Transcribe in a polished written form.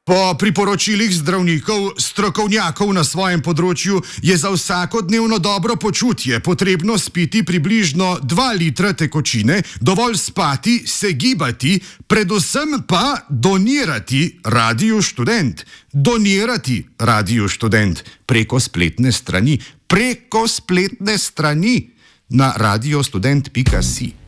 Po priporočilih zdravnikov, strokovnjakov na svojem področju je za vsakodnevno dobro počutje potrebno spiti približno 2 litra tekočine, dovolj spati, se gibati, predvsem pa donirati Radiu Študent. Donirati Radiu Študent preko spletne strani na radiostudent.si.